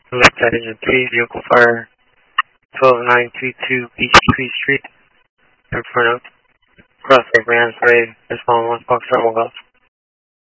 Left at engine 3, vehicle fire 12922 Beach Tree Street, Inferno. Crossway Rams Parade, Respawn 1 Foxtrot 1 Golf.